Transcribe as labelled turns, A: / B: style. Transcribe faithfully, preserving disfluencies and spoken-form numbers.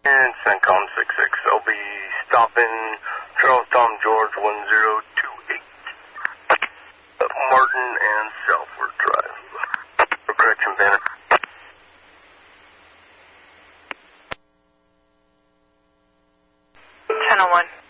A: And CENTCOM six six. I'll be stopping Charles Tom George one zero two eight. Martin and Southward Drive. Correction, Banner.
B: ten oh one.